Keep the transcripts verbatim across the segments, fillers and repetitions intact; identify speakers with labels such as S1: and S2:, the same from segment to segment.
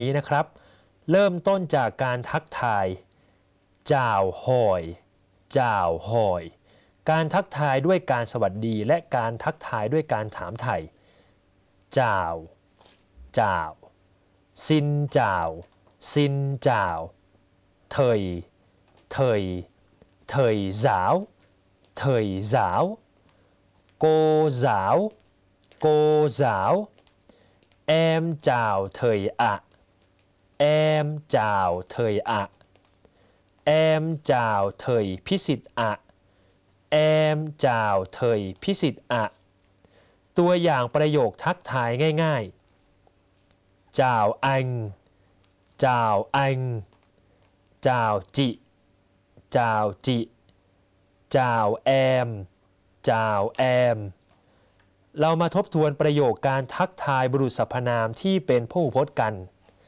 S1: นี้นะครับเริ่มต้นจากการทักทายจ่าวหอยจ่าวหอยการทักทายด้วยการสวัสดีและการทักทายด้วยการถามไถ่จ่าวจ่าวซินจ่าวซินจ่าวเถยเถยเถยสาวเถยสาวโกสาวโกสาวแอมจ่าวเถยอะแอมจ่าวเถยอะแอมจ่าวเถยพิสิทธิ์อะแอมจ่าวเถยพิสิทธิ์อะตัวอย่างประโยคทักทายง่ายๆจ่าวอังจ่าวอังจ่าวจิจ่าวจิจ่าวแอมจ่าวแอมเรามาทบทวนประโยคการทักทายบุรุษสรรพนามที่เป็นพหูพจน์กัน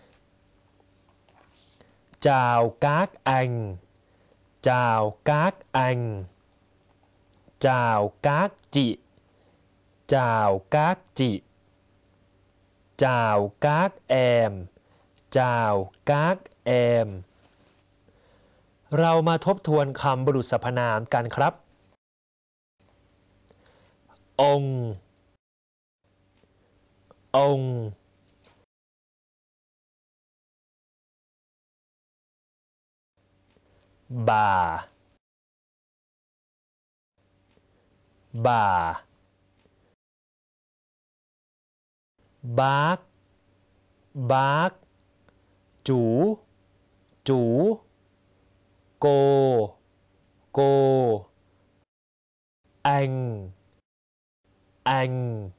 S1: จ่าวกากอังจ่าวกากอังจ่าวกากจิจ่าวกากจิจ่าวกากแอมจ่าวกากแอมเรามาทบทวนคำบุรุษสรรพนามกันครับองค์องค์บ่าบ่าบากบากจูจูโกโกอังอัง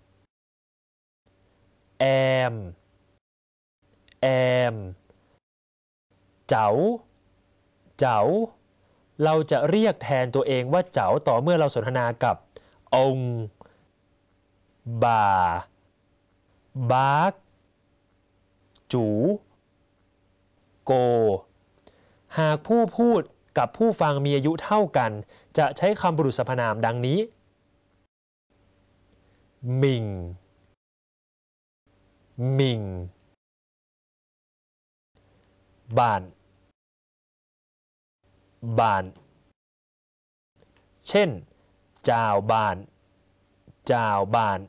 S1: แอมแอมเจ๋าเจ๋าเราจะเรียกแทนตัวเองว่าเจ๋าต่อเมื่อเราสนทนากับองค์บ่าบากจูโกหากผู้พูดกับผู้ฟังมีอายุเท่ากันจะใช้คำบุรุษสรรพนามดังนี้มิงมิงบ้านบ้านเช่นจ่าวบ้านจ่าวบ้าน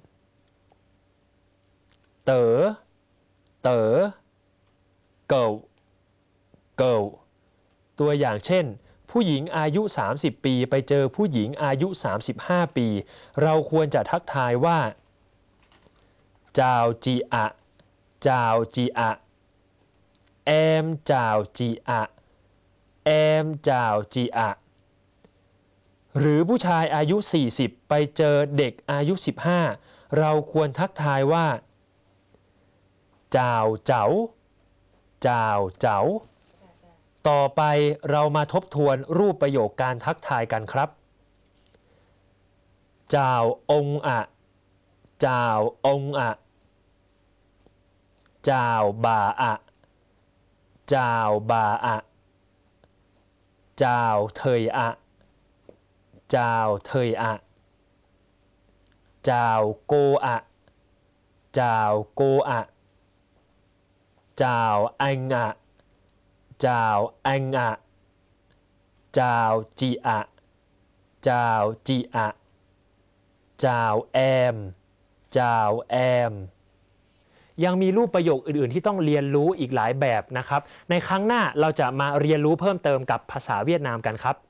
S1: เต๋อเต๋อเก่าเก่าตัวอย่างเช่นผู้หญิงอายุสามสิบปีไปเจอผู้หญิงอายุสามสิบห้าปีเราควรจะทักทายว่าจาวจีอะจาวจีอะแอมจาวจีอะแอมจาวจีอะหรือผู้ชายอายุสี่สิบไปเจอเด็กอายุสิบห้าเราควรทักทายว่าจาวเจ๋าจาวเจ๋าต่อไปเรามาทบทวนรูปประโยคการทักทายกันครับจาวองอะจาวองอะจาวบาอะจาวบาอะจาวเถยอะจาวเถยอะจาวโกอะจาวโกอะจาวอังอะจาวอังอะจาวจีอะจาวจีอะจาวแอมจาวแอมยังมีรูปประโยคอื่นๆที่ต้องเรียนรู้อีกหลายแบบนะครับในครั้งหน้าเราจะมาเรียนรู้เพิ่มเติมกับภาษาเวียดนามกันครับ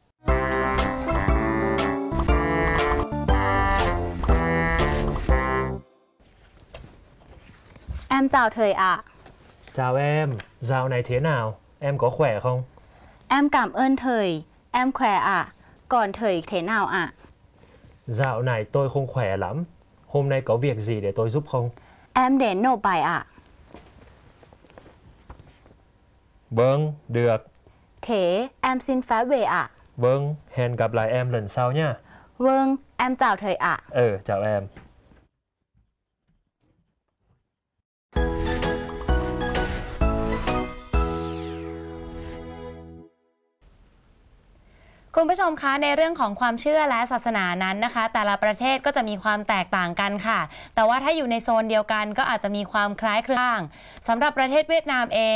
S2: Em chào thầy ạ.
S1: Chào em, dạo này thế nào? Em có khỏe không?
S2: Em cảm ơn thầy, em khỏe ạ. Còn thầy thế nào ạ?
S1: Dạo này tôi không khỏe lắm. Hôm nay có việc gì để tôi giúp không?
S2: Em đến nộp bài ạ.
S1: Vâng, được.
S2: Thế em xin phép về ạ.
S1: Vâng, hẹn gặp lại em lần sau nhé.
S2: Vâng, em chào thầy ạ.
S1: Ừ, chào em.
S3: คุณผู้ชมคะในเรื่องของความเชื่อและศาสนานั้นนะคะแต่ละประเทศก็จะมีความแตกต่างกันค่ะแต่ว่าถ้าอยู่ในโซนเดียวกันก็อาจจะมีความคล้ายคลึงสำหรับประเทศเวียดนามเอง